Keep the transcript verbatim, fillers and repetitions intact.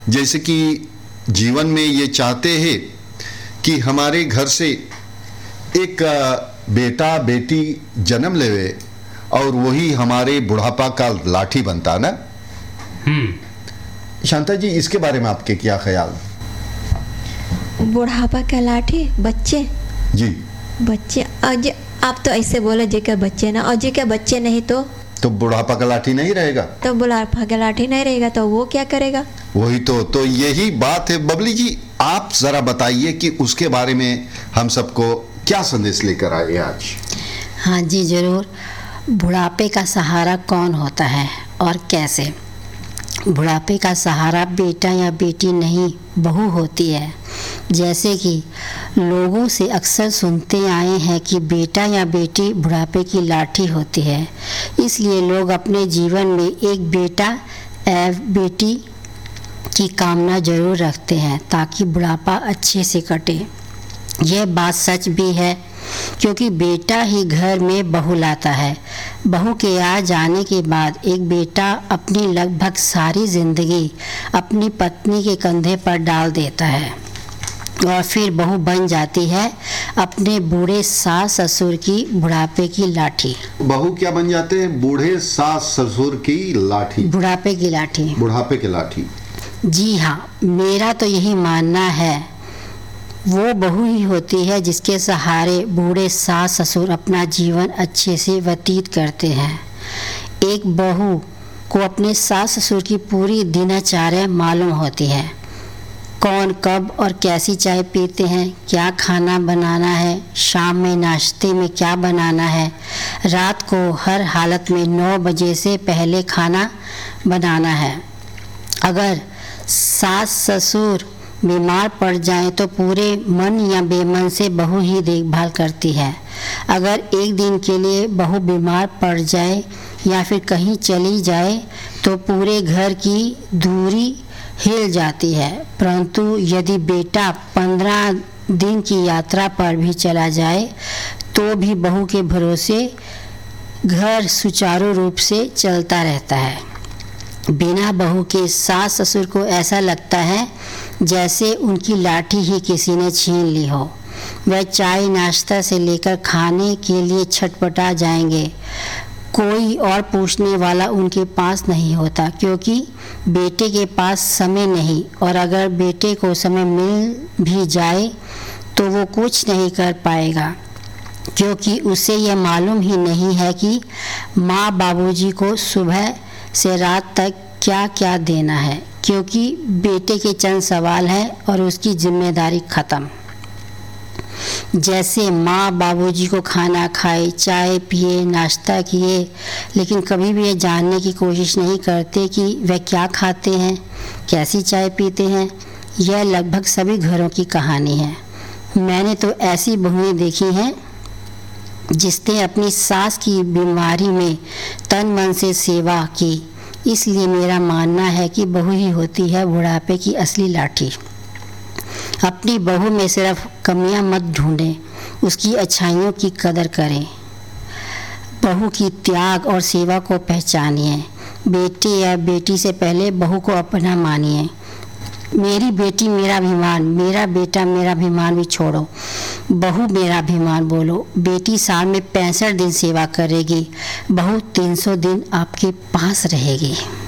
जैसे कि जीवन में ये चाहते हैं कि हमारे घर से एक बेटा बेटी जन्म लेवे और वही हमारे बुढ़ापा का लाठी बनता ना। हम्म शांता जी, इसके बारे में आपके क्या ख्याल? बुढ़ापा का लाठी बच्चे जी बच्चे अजय आप तो ऐसे बोले जेकर बच्चे ना, और जेकर बच्चे नहीं तो तो बुढ़ापा का लाठी नहीं रहेगा। तो बुढ़ापा का लाठी नहीं रहेगा तो वो क्या करेगा? वही तो तो यही बात है। बबली जी, आप जरा बताइए कि उसके बारे में हम सबको क्या संदेश लेकर आए आज। हाँ जी जरूर। बुढ़ापे का सहारा कौन होता है और कैसे? बुढ़ापे का सहारा बेटा या बेटी नहीं, बहू होती है। जैसे कि लोगों से अक्सर सुनते आए हैं कि बेटा या बेटी बुढ़ापे की लाठी होती है, इसलिए लोग अपने जीवन में एक बेटा या बेटी की कामना जरूर रखते हैं ताकि बुढ़ापा अच्छे से कटे। यह बात सच भी है क्योंकि बेटा ही घर में बहू लाता है। बहू के आ जाने के बाद एक बेटा अपनी लगभग सारी ज़िंदगी अपनी पत्नी के कंधे पर डाल देता है और फिर बहू बन जाती है अपने बूढ़े सास ससुर की बुढ़ापे की लाठी। बहू क्या बन जाते हैं? बूढ़े सास ससुर की लाठी, बुढ़ापे की लाठी बुढ़ापे की लाठी। जी हाँ, मेरा तो यही मानना है वो बहू ही होती है जिसके सहारे बूढ़े सास ससुर अपना जीवन अच्छे से व्यतीत करते हैं। एक बहू को अपने सास ससुर की पूरी दिनचर्या मालूम होती है। कौन कब और कैसी चाय पीते हैं, क्या खाना बनाना है, शाम में नाश्ते में क्या बनाना है, रात को हर हालत में नौ बजे से पहले खाना बनाना है। अगर सास ससुर बीमार पड़ जाए तो पूरे मन या बेमन से बहू ही देखभाल करती है। अगर एक दिन के लिए बहू बीमार पड़ जाए या फिर कहीं चली जाए तो पूरे घर की दूरी हिल जाती है। परंतु यदि बेटा पंद्रह दिन की यात्रा पर भी चला जाए तो भी बहू के भरोसे घर सुचारू रूप से चलता रहता है। बिना बहू के सास ससुर को ऐसा लगता है जैसे उनकी लाठी ही किसी ने छीन ली हो। वह चाय नाश्ता से लेकर खाने के लिए छटपटा जाएंगे। कोई और पूछने वाला उनके पास नहीं होता क्योंकि बेटे के पास समय नहीं, और अगर बेटे को समय मिल भी जाए तो वो कुछ नहीं कर पाएगा क्योंकि उसे यह मालूम ही नहीं है कि माँ बाबूजी को सुबह से रात तक क्या क्या देना है, क्योंकि बेटे के चंद सवाल हैं और उसकी जिम्मेदारी ख़त्म। जैसे माँ बाबूजी को खाना खाए, चाय पिए, नाश्ता किए, लेकिन कभी भी ये जानने की कोशिश नहीं करते कि वह क्या खाते हैं, कैसी चाय पीते हैं। यह लगभग सभी घरों की कहानी है। मैंने तो ऐसी बहुएं देखी हैं जिसने अपनी सास की बीमारी में तन मन से सेवा की। इसलिए मेरा मानना है कि बहू ही होती है बुढ़ापे की असली लाठी। अपनी बहू में सिर्फ कमियां मत ढूंढें, उसकी अच्छाइयों की कदर करें। बहू की त्याग और सेवा को पहचानिए। बेटे या बेटी से पहले बहू को अपना मानिए। मेरी बेटी मेरा अभिमान, मेरा बेटा मेरा अभिमान भी छोड़ो, बहू मेरा अभिमान बोलो। बेटी साल में पैंसठ दिन सेवा करेगी, बहू तीन सौ दिन आपके पास रहेगी।